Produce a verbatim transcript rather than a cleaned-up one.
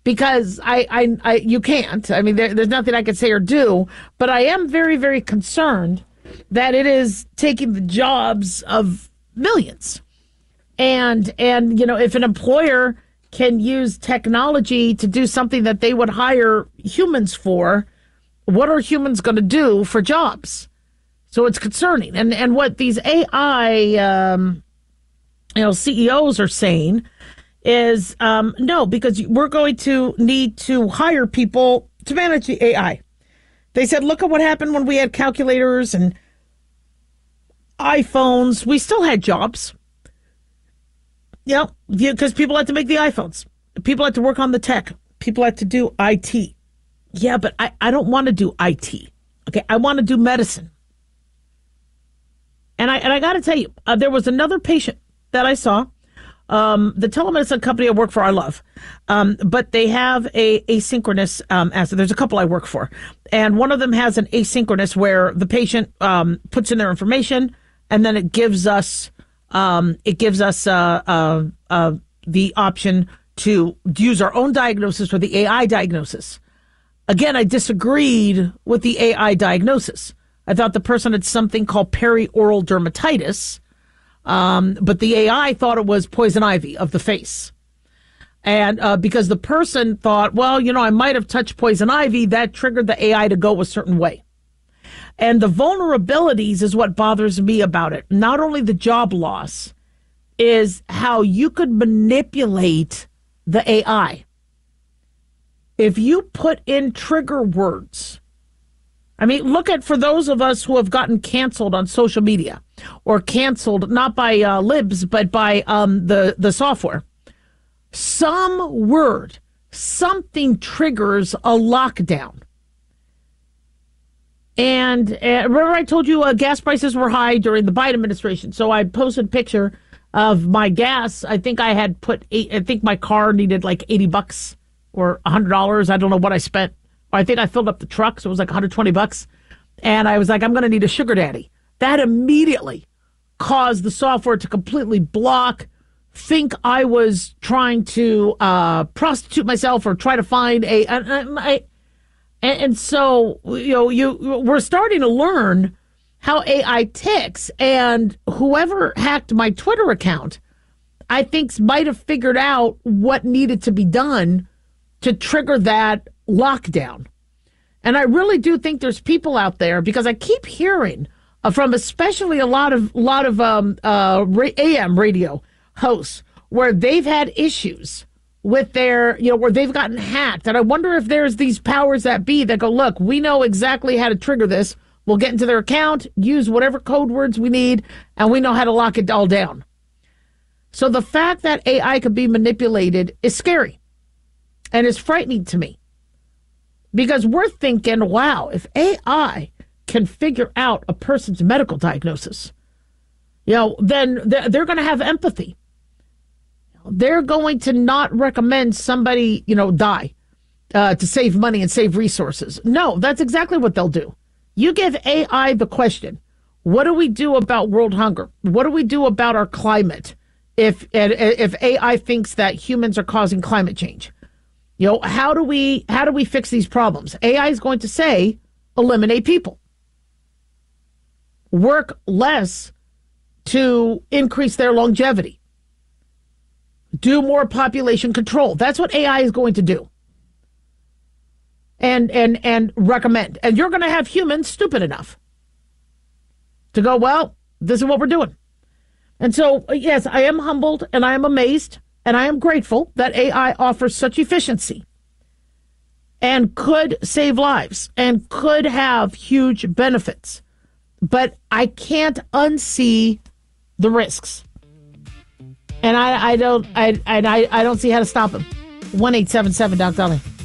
because I, I, I you can't. I mean, there, there's nothing I can say or do, but I am very, very concerned that it is taking the jobs of millions. And, and you know, if an employer can use technology to do something that they would hire humans for, what are humans going to do for jobs? So it's concerning. And and what these A I um, you know, C E Os are saying is um, no, because we're going to need to hire people to manage the A I. They said, look at what happened when we had calculators and iPhones. We still had jobs. Yeah, because people had to make the iPhones. People had to work on the tech. People had to do I T. Yeah, but I, I don't want to do I T. Okay, I want to do medicine. And I and I got to tell you, uh, there was another patient that I saw. Um, the telemedicine company I work for, I love. Um, but they have a asynchronous um, asset. There's a couple I work for. And one of them has an asynchronous where the patient um, puts in their information and then it gives us um, it gives us uh, uh, uh, the option to use our own diagnosis or the A I diagnosis. Again, I disagreed with the A I diagnosis. I thought the person had something called perioral dermatitis, um, but the A I thought it was poison ivy of the face. And uh, because the person thought, well, you know, I might have touched poison ivy, that triggered the A I to go a certain way. And the vulnerabilities is what bothers me about it. Not only the job loss, is how you could manipulate the A I. If you put in trigger words, I mean, look at, for those of us who have gotten canceled on social media, or canceled not by uh, libs, but by um, the, the software. Some word, something triggers a lockdown. And uh, remember I told you uh, gas prices were high during the Biden administration. So I posted a picture of my gas. I think I had put, eight, I think my car needed like eighty bucks or one hundred dollars. I don't know what I spent. I think I filled up the truck, so it was like one hundred twenty bucks. And I was like, I'm going to need a sugar daddy. That immediately caused the software to completely block, think I was trying to uh, prostitute myself or try to find a... a, a and, and so, you know, you we're starting to learn how A I ticks. And whoever hacked my Twitter account, I think might have figured out what needed to be done to trigger that lockdown. And I really do think there's people out there, because I keep hearing uh, from especially a lot of lot of um, uh, A M radio hosts where they've had issues with their, you know, where they've gotten hacked. And I wonder if there's these powers that be that go, look, we know exactly how to trigger this. We'll get into their account, use whatever code words we need, and we know how to lock it all down. So the fact that A I could be manipulated is scary and is frightening to me. Because we're thinking, wow, if A I can figure out a person's medical diagnosis, you know, then they're, they're going to have empathy. They're going to not recommend somebody, you know, die uh, to save money and save resources. No, that's exactly what they'll do. You give A I the question, what do we do about world hunger? What do we do about our climate if if A I thinks that humans are causing climate change? You know, how do we how do we fix these problems? A I is going to say, eliminate people. Work less to increase their longevity. Do more population control. That's what A I is going to do. And and and recommend. And you're going to have humans stupid enough to go, well, this is what we're doing. And so, yes, I am humbled and I am amazed. And I am grateful that A I offers such efficiency and could save lives and could have huge benefits. But I can't unsee the risks. And I, I don't I, I I don't see how to stop them. one eight seven seven Doc Dolly.